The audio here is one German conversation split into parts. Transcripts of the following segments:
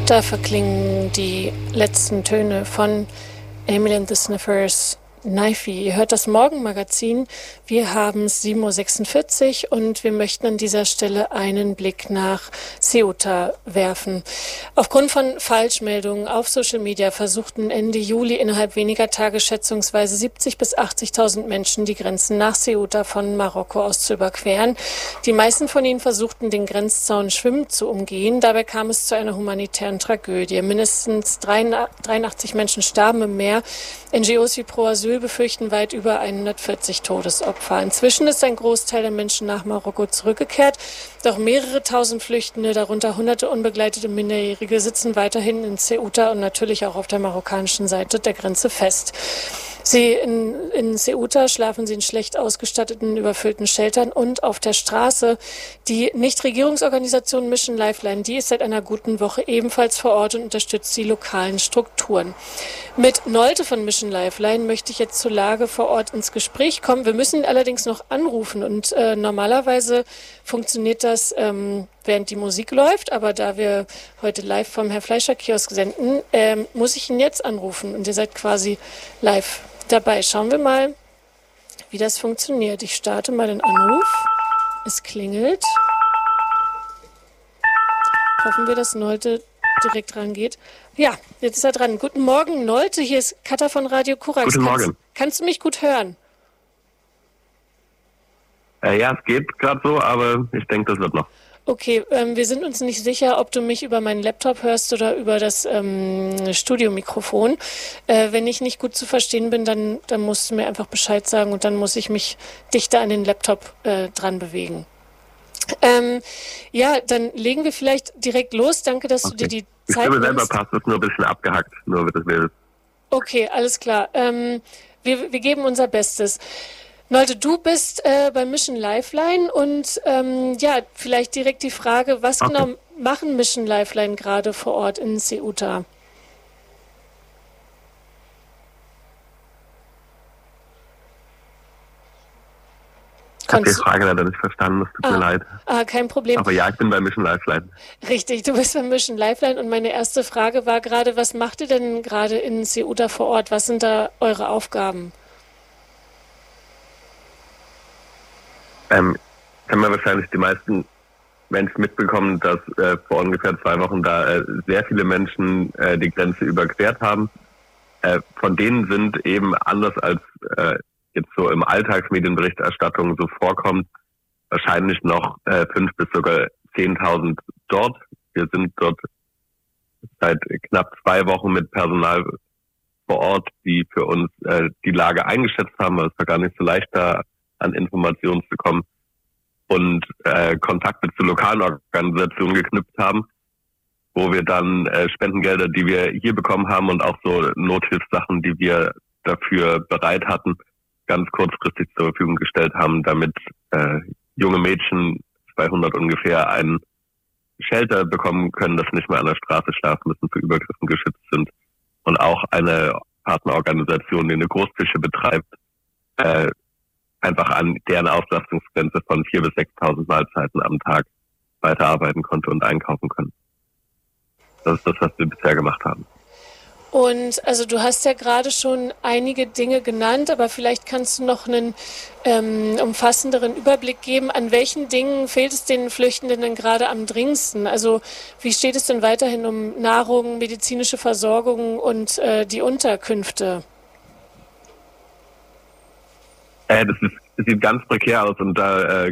Da verklingen die letzten Töne von Emily and the Sniffers, Knifey. Ihr hört das Morgenmagazin. Wir haben es 7:46 Uhr und wir möchten an dieser Stelle einen Blick nach Ceuta werfen. Aufgrund von Falschmeldungen auf Social Media versuchten Ende Juli innerhalb weniger Tage schätzungsweise 70.000 bis 80.000 Menschen die Grenzen nach Ceuta von Marokko aus zu überqueren. Die meisten von ihnen versuchten, den Grenzzaun schwimmend zu umgehen. Dabei kam es zu einer humanitären Tragödie. Mindestens 83 Menschen starben im Meer. NGOs wie Pro Asyl befürchten weit über 140 Todesopfer. Inzwischen ist ein Großteil der Menschen nach Marokko zurückgekehrt. Doch mehrere tausend Flüchtende, darunter hunderte unbegleitete Minderjährige, sitzen weiterhin in Ceuta und natürlich auch auf der marokkanischen Seite der Grenze fest. In Ceuta schlafen sie in schlecht ausgestatteten, überfüllten Sheltern und auf der Straße. Die Nichtregierungsorganisation Mission Lifeline, die ist seit einer guten Woche ebenfalls vor Ort und unterstützt die lokalen Strukturen. Mit Nolte von Mission Lifeline möchte ich jetzt zur Lage vor Ort ins Gespräch kommen. Wir müssen allerdings noch anrufen und normalerweise funktioniert das, während die Musik läuft, aber da wir heute live vom Herr Fleischer Kiosk senden, muss ich ihn jetzt anrufen und ihr seid quasi live dabei. Schauen wir mal, wie das funktioniert. Ich starte mal den Anruf. Es klingelt. Hoffen wir, dass Nolte direkt rangeht. Ja, jetzt ist er dran. Guten Morgen, Nolte. Hier ist Katha von Radio Korax. Guten Morgen. Kannst du mich gut hören? Ja, es geht gerade so, aber ich denke, das wird noch. Okay, wir sind uns nicht sicher, ob du mich über meinen Laptop hörst oder über das Studiomikrofon. Wenn ich nicht gut zu verstehen bin, dann musst du mir einfach Bescheid sagen und dann muss ich mich dichter an den Laptop dran bewegen. Ja, dann legen wir vielleicht direkt los. Danke, dass du dir die Zeit nimmst. Die Stimme selber nimmst. passt, ist nur ein bisschen abgehackt, nur wird es will. Okay, alles klar. Wir geben unser Bestes. Nolte, du bist bei Mission Lifeline und ja, vielleicht direkt die Frage, was genau machen Mission Lifeline gerade vor Ort in Ceuta? Ich habe die Frage leider nicht verstanden, es tut mir leid. Kein Problem. Aber ja, ich bin bei Mission Lifeline. Richtig, du bist bei Mission Lifeline und meine erste Frage war gerade, was macht ihr denn gerade in Ceuta vor Ort? Was sind da eure Aufgaben? Haben wir wahrscheinlich die meisten Menschen mitbekommen, dass vor ungefähr 2 Wochen da sehr viele Menschen die Grenze überquert haben. Von denen sind eben anders als jetzt so im Alltagsmedienberichterstattung so vorkommt, wahrscheinlich noch 5.000 bis sogar 10.000 dort. Wir sind dort seit knapp 2 Wochen mit Personal vor Ort, die für uns die Lage eingeschätzt haben, weil es war gar nicht so leicht, da an Informationen zu kommen und Kontakte zu lokalen Organisationen geknüpft haben, wo wir dann Spendengelder, die wir hier bekommen haben und auch so Nothilfssachen, die wir dafür bereit hatten, ganz kurzfristig zur Verfügung gestellt haben, damit junge Mädchen, 200 ungefähr, ein Shelter bekommen können, dass nicht mehr an der Straße schlafen müssen, vor Übergriffen geschützt sind. Und auch eine Partnerorganisation, die eine Großküche betreibt, einfach an deren Auslastungsgrenze von 4.000 bis 6.000 Mahlzeiten am Tag weiterarbeiten konnte und einkaufen können. Das ist das, was wir bisher gemacht haben. Und also du hast ja gerade schon einige Dinge genannt, aber vielleicht kannst du noch einen umfassenderen Überblick geben. An welchen Dingen fehlt es den Flüchtenden denn gerade am dringendsten? Also wie steht es denn weiterhin um Nahrung, medizinische Versorgung und die Unterkünfte? Das sieht ganz prekär aus und da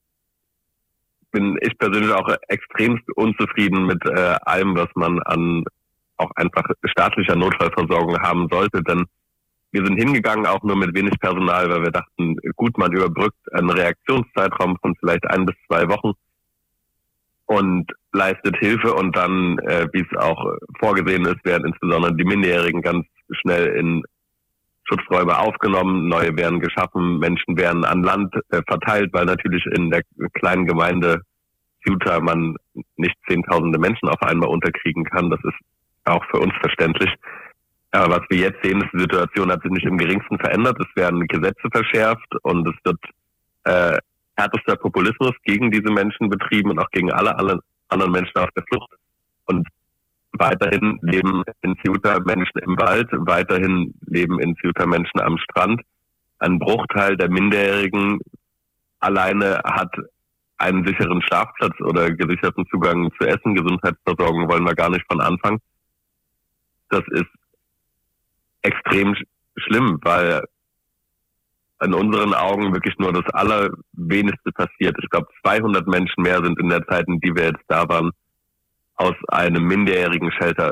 bin ich persönlich auch extremst unzufrieden mit allem, was man an auch einfach staatlicher Notfallversorgung haben sollte, denn wir sind hingegangen auch nur mit wenig Personal, weil wir dachten, gut, man überbrückt einen Reaktionszeitraum von vielleicht 1 bis 2 Wochen und leistet Hilfe und dann, wie es auch vorgesehen ist, werden insbesondere die Minderjährigen ganz schnell in Schutzräume aufgenommen, neue werden geschaffen, Menschen werden an Land verteilt, weil natürlich in der kleinen Gemeinde Ceuta man nicht Zehntausende Menschen auf einmal unterkriegen kann. Das ist auch für uns verständlich. Aber was wir jetzt sehen, ist, die Situation hat sich nicht im Geringsten verändert. Es werden Gesetze verschärft und es wird härtester Populismus gegen diese Menschen betrieben und auch gegen alle anderen Menschen auf der Flucht. Und weiterhin leben in Ceuta Menschen im Wald, weiterhin leben in Ceuta Menschen am Strand. Ein Bruchteil der Minderjährigen alleine hat einen sicheren Schlafplatz oder gesicherten Zugang zu Essen. Gesundheitsversorgung wollen wir gar nicht von Anfang. Das ist extrem schlimm, weil in unseren Augen wirklich nur das Allerwenigste passiert. Ich glaube, 200 Menschen mehr sind in der Zeit, in die wir jetzt da waren, aus einem minderjährigen Shelter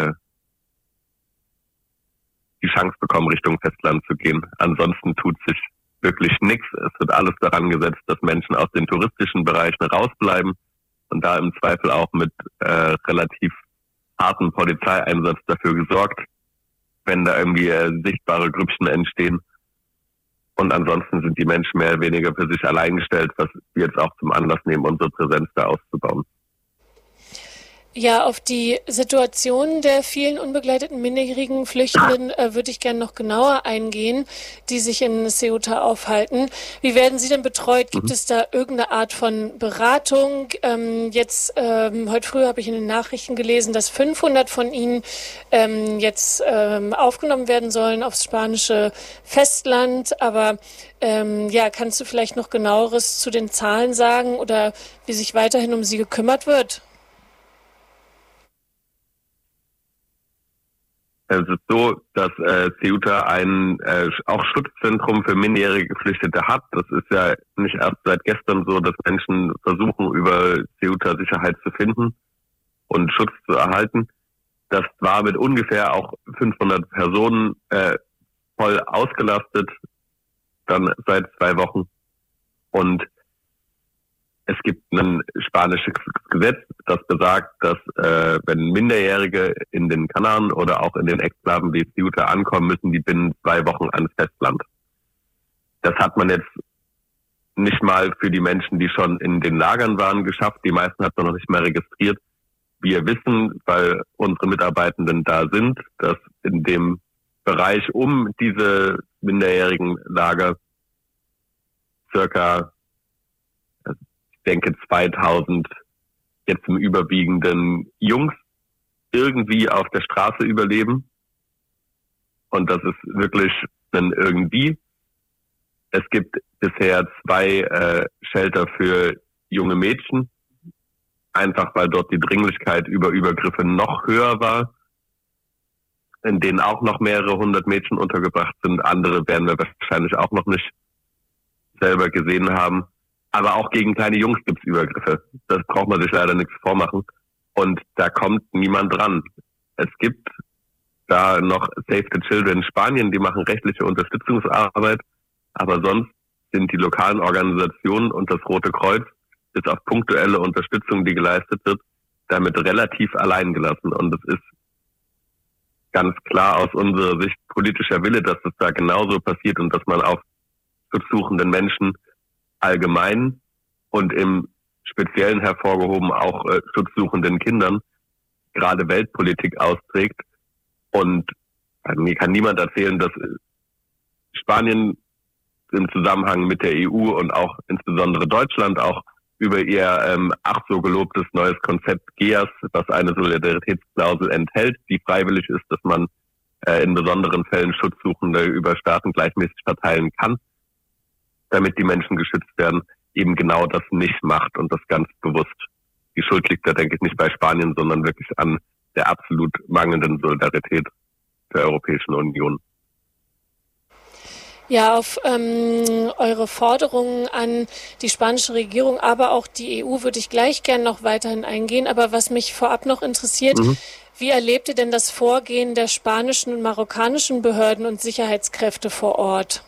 die Chance bekommen, Richtung Festland zu gehen. Ansonsten tut sich wirklich nichts. Es wird alles daran gesetzt, dass Menschen aus den touristischen Bereichen rausbleiben und da im Zweifel auch mit relativ harten Polizeieinsatz dafür gesorgt, wenn da irgendwie sichtbare Grüppchen entstehen. Und ansonsten sind die Menschen mehr oder weniger für sich allein gestellt, was wir jetzt auch zum Anlass nehmen, unsere Präsenz da auszubauen. Ja, auf die Situation der vielen unbegleiteten minderjährigen Flüchtenden würde ich gerne noch genauer eingehen, die sich in Ceuta aufhalten. Wie werden sie denn betreut? Gibt es da irgendeine Art von Beratung? Heute früh habe ich in den Nachrichten gelesen, dass 500 von ihnen jetzt aufgenommen werden sollen aufs spanische Festland. Aber kannst du vielleicht noch genaueres zu den Zahlen sagen oder wie sich weiterhin um sie gekümmert wird? Es ist so, dass Ceuta ein auch Schutzzentrum für minderjährige Geflüchtete hat. Das ist ja nicht erst seit gestern so, dass Menschen versuchen, über Ceuta Sicherheit zu finden und Schutz zu erhalten. Das war mit ungefähr auch 500 Personen voll ausgelastet, dann seit 2 Wochen. Und es gibt ein spanisches Gesetz, das besagt, dass wenn Minderjährige in den Kanaren oder auch in den Exklaven wie Ceuta ankommen, müssen die binnen 2 Wochen ans Festland. Das hat man jetzt nicht mal für die Menschen, die schon in den Lagern waren, geschafft. Die meisten hat man noch nicht mehr registriert. Wir wissen, weil unsere Mitarbeitenden da sind, dass in dem Bereich um diese minderjährigen Lager circa, ich denke 2000 jetzt im überwiegenden Jungs irgendwie auf der Straße überleben. Und das ist wirklich ein irgendwie. Es gibt bisher 2 Shelter für junge Mädchen, einfach weil dort die Dringlichkeit über Übergriffe noch höher war, in denen auch noch mehrere 100 Mädchen untergebracht sind. Andere werden wir wahrscheinlich auch noch nicht selber gesehen haben. Aber auch gegen kleine Jungs gibt's Übergriffe. Das braucht man sich leider nichts vormachen. Und da kommt niemand dran. Es gibt da noch Save the Children Spanien, die machen rechtliche Unterstützungsarbeit. Aber sonst sind die lokalen Organisationen und das Rote Kreuz, bis auf punktuelle Unterstützung, die geleistet wird, damit relativ allein gelassen. Und es ist ganz klar aus unserer Sicht politischer Wille, dass das da genauso passiert und dass man auf schutzsuchenden Menschen allgemein und im Speziellen hervorgehoben auch schutzsuchenden Kindern gerade Weltpolitik austrägt. Und mir kann niemand erzählen, dass Spanien im Zusammenhang mit der EU und auch insbesondere Deutschland auch über ihr ach so gelobtes neues Konzept GEAS, was eine Solidaritätsklausel enthält, die freiwillig ist, dass man in besonderen Fällen Schutzsuchende über Staaten gleichmäßig verteilen kann, damit die Menschen geschützt werden, eben genau das nicht macht und das ganz bewusst. Die Schuld liegt da, denke ich, nicht bei Spanien, sondern wirklich an der absolut mangelnden Solidarität der Europäischen Union. Ja, auf eure Forderungen an die spanische Regierung, aber auch die EU würde ich gleich gern noch weiterhin eingehen. Aber was mich vorab noch interessiert, wie erlebt ihr denn das Vorgehen der spanischen und marokkanischen Behörden und Sicherheitskräfte vor Ort?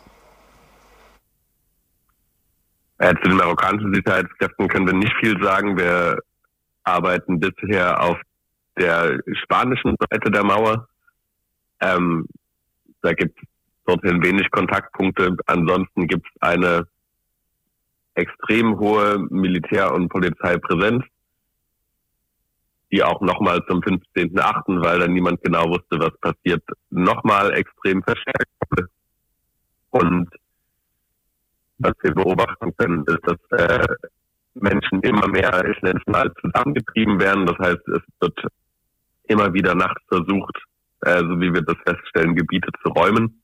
Zu den marokkanischen Sicherheitskräften können wir nicht viel sagen. Wir arbeiten bisher auf der spanischen Seite der Mauer. Da gibt es dorthin wenig Kontaktpunkte. Ansonsten gibt es eine extrem hohe Militär- und Polizeipräsenz, die auch nochmal zum 15.8., weil da niemand genau wusste, was passiert, nochmal extrem verstärkt wurde. Und was wir beobachten können, ist, dass Menschen immer mehr, ich nenne es mal, zusammengetrieben werden. Das heißt, es wird immer wieder nachts versucht, so wie wir das feststellen, Gebiete zu räumen,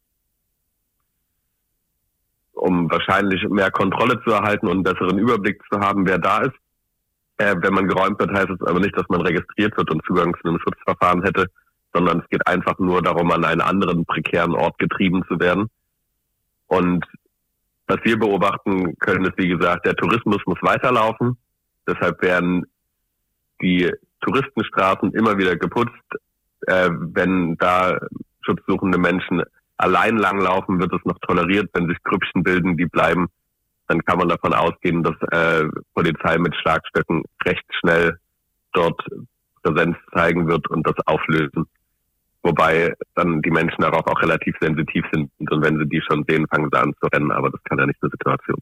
um wahrscheinlich mehr Kontrolle zu erhalten und einen besseren Überblick zu haben, wer da ist. Wenn man geräumt wird, heißt es aber nicht, dass man registriert wird und Zugang zu einem Schutzverfahren hätte, sondern es geht einfach nur darum, an einen anderen prekären Ort getrieben zu werden. Und was wir beobachten können, ist, wie gesagt, der Tourismus muss weiterlaufen. Deshalb werden die Touristenstraßen immer wieder geputzt. Wenn da schutzsuchende Menschen allein langlaufen, wird es noch toleriert. Wenn sich Grüppchen bilden, die bleiben, dann kann man davon ausgehen, dass Polizei mit Schlagstöcken recht schnell dort Präsenz zeigen wird und das auflösen. Wobei dann die Menschen darauf auch relativ sensitiv sind und wenn sie die schon sehen, fangen sie an zu rennen, aber das kann ja nicht eine Situation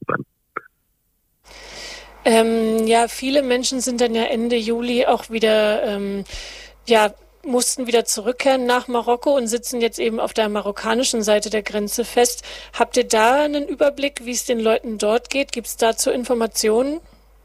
sein. Ja, viele Menschen sind dann ja Ende Juli auch wieder, mussten wieder zurückkehren nach Marokko und sitzen jetzt eben auf der marokkanischen Seite der Grenze fest. Habt ihr da einen Überblick, wie es den Leuten dort geht? Gibt es dazu Informationen?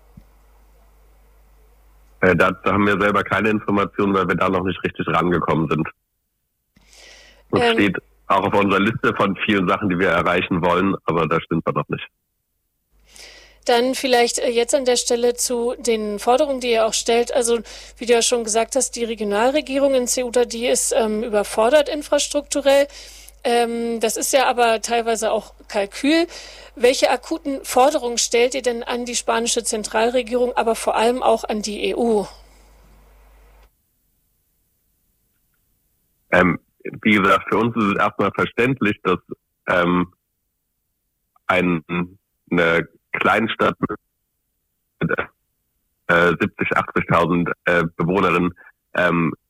Da haben wir selber keine Informationen, weil wir da noch nicht richtig rangekommen sind. Das steht auch auf unserer Liste von vielen Sachen, die wir erreichen wollen, aber da sind wir noch nicht. Dann vielleicht jetzt an der Stelle zu den Forderungen, die ihr auch stellt. Also wie du ja schon gesagt hast, die Regionalregierung in Ceuta, die ist überfordert infrastrukturell. Das ist ja aber teilweise auch Kalkül. Welche akuten Forderungen stellt ihr denn an die spanische Zentralregierung, aber vor allem auch an die EU? Wie gesagt, für uns ist es erstmal verständlich, dass eine Kleinstadt mit 70.000, 80.000 Bewohnerinnen